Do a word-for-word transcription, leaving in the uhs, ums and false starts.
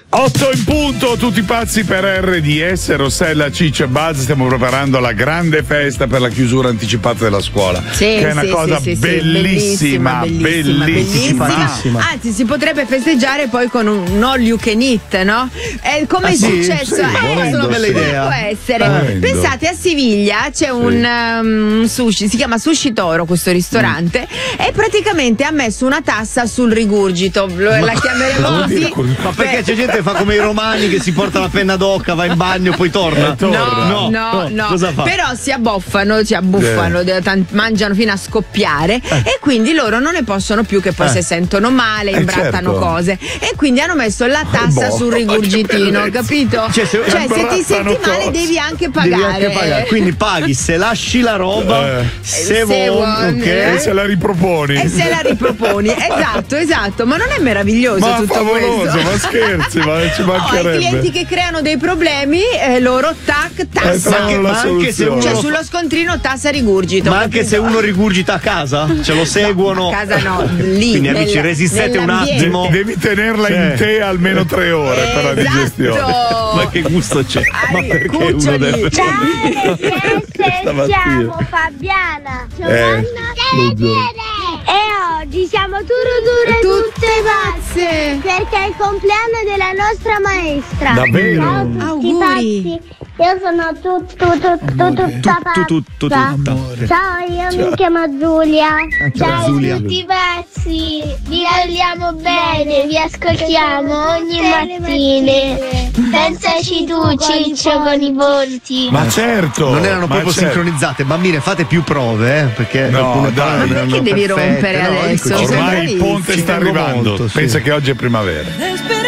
otto in punto, tutti pazzi per R D S, Rossella, Ciccio e Buzz. Stiamo preparando la grande festa per la chiusura anticipata della scuola. Sì, che è una sì, cosa sì, sì, bellissima, bellissima, bellissima, bellissima. Anzi, si potrebbe festeggiare poi con un all you can eat, no? È come Ah, è sì? successo. Sì, eh, volendo, una bella sì. idea. Può essere. Volendo. Pensate, a Siviglia c'è un um, sushi, si chiama Sushi Toro, questo ristorante, mm. e praticamente ha messo una tassa sul rigurgito. Lo, la chiameremo così. Ma perché c'è gente che fa come i romani che si porta la penna d'occa, va in bagno, poi torna? No, no, no, no. Cosa fa? Però si abboffano, si abbuffano, Eh. tant- mangiano fino a scoppiare e quindi loro non ne possono più, che poi Eh. si sentono male, Eh, imbrattano certo. cose, e quindi hanno messo la tassa boh, sul che rigurgitino, bellezza. capito? Cioè, Cioè, se- se ti imbrattano senti male cose. devi anche Devi pagare. anche pagare. Quindi paghi se lasci la roba, Eh. se, Se vuoi, vuoi, ok? eh. E se la riproponi. E se la riproponi, esatto, esatto, ma non è meraviglioso Ma tutto favoloso, questo? ma scherzi, ma ci No, ai mancherebbe. clienti che creano dei problemi, eh, loro tac, tassa. trovano la Ma anche se soluzione. uno- Cioè, sullo scontrino tassa rigurgito. Ma anche se capito? uno rigurgita a casa, ce lo seguono. a casa no, lì, Quindi amici, nel- resistete un nell'ambiente. attimo. Devi tenerla Sì. in te almeno tre ore per la Esatto. digestione. Ma che gusto c'è? Ma perché uno cuccioli. deve. Ciao R D S, Stamattina. siamo Fabiana, Eh, Giovanna lo giuro. e oggi siamo turudure Tutte tutte pazze. perché è il compleanno della nostra maestra. Davvero? Ciao a tutti Auguri. pazzi. Io sono tutto tutto tutto tutta Tutto, tutto, pazza. tutta. Ciao, io mi chiamo Giulia. Ciao, Ciao Giulia. a tutti pazzi. Vi vogliamo bene, vi ascoltiamo ogni mattina. Pensaci tu, Ciccio, con i volti. Ma certo. Non erano ma proprio certo. sincronizzate. Bambine, fate più prove, eh, perché No, alcune dai. parole Ma non perché erano devi perfette. rompere No, adesso? dico, ci Sei Ormai il bravissimo. ponte Ci sta tengo arrivando. molto, sì. Pensa che oggi è primavera.